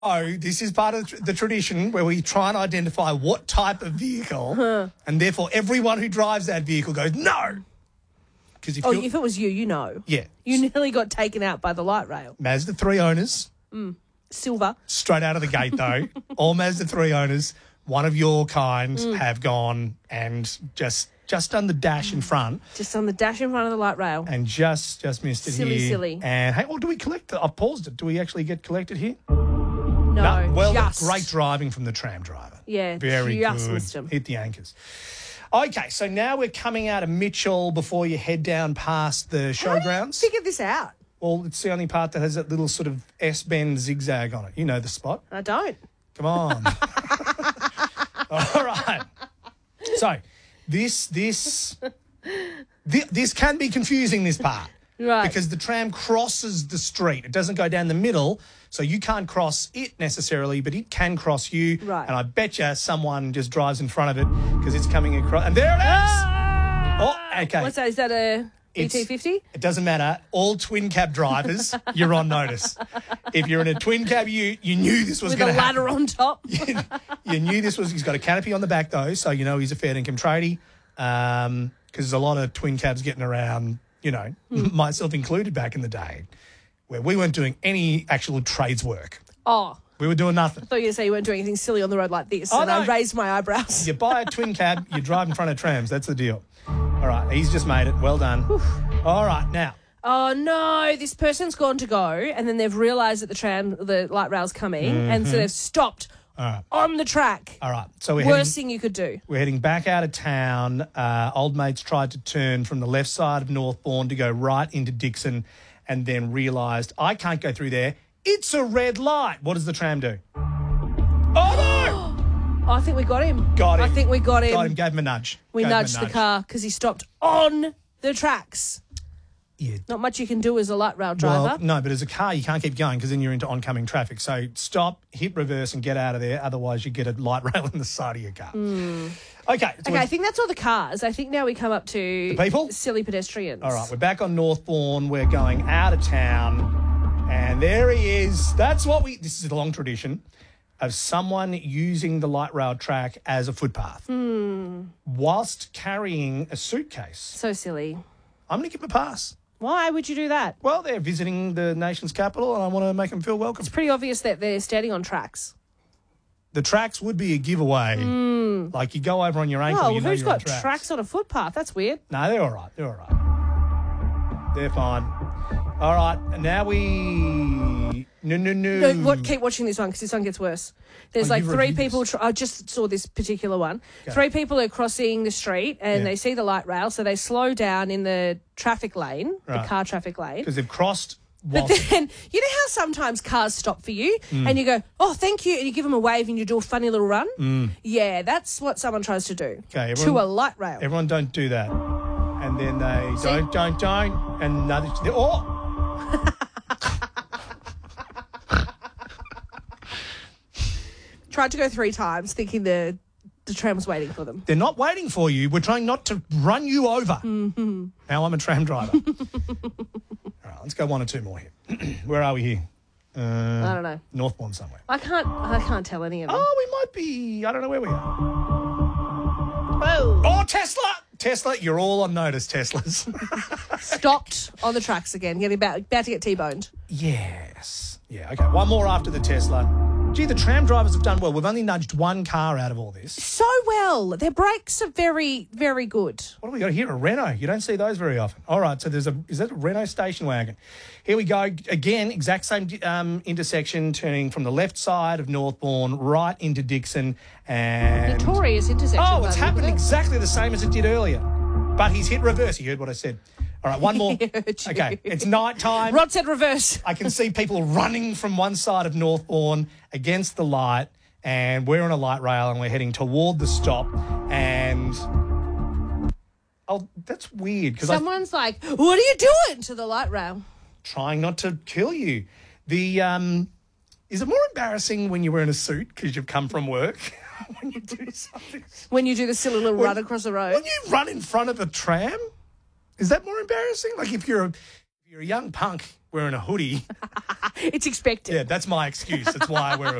Oh, this is part of the tradition where we try and identify what type of vehicle, and therefore everyone who drives that vehicle goes, no. Because if it was you, you know. Yeah. You nearly got taken out by the light rail. Mazda 3 owners. Silver. Straight out of the gate, though. All Mazda 3 owners, one of your kind, have gone and just done the dash in front. Just on the dash in front of the light rail. And just missed it here. Silly. And, hey, well, do we collect it? I've paused it. Do we actually get collected here? No, Well, just. great driving from the tram driver. Yeah, Very just good. missed him. Hit the anchors. Okay, so now we're coming out of Mitchell before you head down past the showgrounds. Figure this out. Well, it's the only part that has that little sort of S-bend zigzag on it. You know the spot. I don't. Come on. All right. So this can be confusing, this part. Right. Because the tram crosses the street. It doesn't go down the middle, so you can't cross it necessarily, but it can cross you. Right. And I bet you someone just drives in front of it because it's coming across. And there it is! Oh, okay. What's that? Is that a BT50? It doesn't matter. All twin cab drivers, you're on notice. If you're in a twin cab, you knew this was With going a to happen. ladder on top? You knew this was. He's got a canopy on the back though, so you know he's a fair income tradie. Because there's a lot of twin cabs getting around. You know, myself included back in the day, where we weren't doing any actual trades work. Oh. We were doing nothing. I thought you were going to say you weren't doing anything silly on the road like this. Oh, and no. I raised my eyebrows. You buy a twin cab, you drive in front of trams. That's the deal. All right, he's just made it. Well done. All right, now. Oh, no, this person's gone to go and then they've realised that the light rail's coming and so they've stopped on the track. All right. So Worst thing you could do. We're heading back out of town. Old mates tried to turn from the left side of Northbourne to go right into Dixon and then realised, I can't go through there. It's a red light. What does the tram do? Oh, no! I think we got him. Got him. I think we got him. Got him. Gave him a nudge. We nudged the car because he stopped on the tracks. Yeah. Not much you can do as a light rail driver. Well, no, but as a car, you can't keep going because then you're into oncoming traffic. So stop, hit reverse and get out of there. Otherwise, you get a light rail in the side of your car. Okay. So I think that's all the cars. I think now we come up to the people? Silly pedestrians. All right, we're back on Northbourne. We're going out of town. And there he is. This is a long tradition of someone using the light rail track as a footpath whilst carrying a suitcase. So silly. I'm going to give him a pass. Why would you do that? Well, they're visiting the nation's capital and I want to make them feel welcome. It's pretty obvious that they're standing on tracks. The tracks would be a giveaway. Like you go over on your ankle, Oh, you know who's you're on got tracks on a footpath? That's weird. No, they're all right. They're all right. They're fine. All right, now we... No. Keep watching this one because this one gets worse. There's like you've three reviewed people. this. I just saw this particular one. Okay. 3 people are crossing the street and Yeah. they see the light rail, so they slow down in the traffic lane, Right. the car traffic lane. Because they've crossed... But then, you know how sometimes cars stop for you and you go, oh, thank you, and you give them a wave and you do a funny little run? Yeah, that's what someone tries to do Okay, to a light rail. Everyone don't do that. And then they See? don't. And another... Oh! Tried to go 3 times thinking the tram was waiting for them. They're not waiting for you. We're trying not to run you over. Now I'm a tram driver. All right, let's go 1 or 2 more here. Where are we here? I don't know. Northbourne somewhere. I can't tell any of them. Oh, we might be... I don't know where we are. Whoa. Oh, Tesla! Tesla, you're all on notice, Teslas. Stopped on the tracks again, getting about to get T-boned. Yes. Yeah, okay. 1 more after the Tesla. Gee, the tram drivers have done well. We've only nudged 1 car out of all this. So well. Their brakes are very, very good. What do we got here? A Renault. You don't see those very often. All right, so is that a Renault station wagon? Here we go. Again, exact same intersection, turning from the left side of Northbourne right into Dixon. And Notorious intersection. oh, it's by the look happened of it. exactly the same as it did earlier. But he's hit reverse. He heard what I said. All right, 1 more. He heard you. Okay, it's night time. Rod said reverse. I can see people running from one side of Northbourne against the light, and we're on a light rail and we're heading toward the stop. And oh, that's weird because I'm Someone's like, what are you doing to the light rail? trying not to kill you. The is it more embarrassing when you're wearing a suit because you've come from work when you do something? When you do the silly little run across the road. When you run in front of a tram, is that more embarrassing? Like if you're You're a young punk wearing a hoodie. It's expected. Yeah, that's my excuse. That's why I wear a